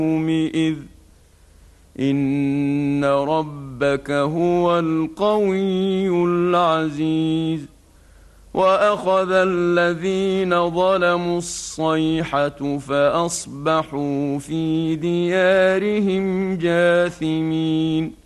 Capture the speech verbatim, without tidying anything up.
إذ إن ربك هو القوي العزيز. وأخذ الذين ظلموا الصيحة فأصبحوا في ديارهم جاثمين.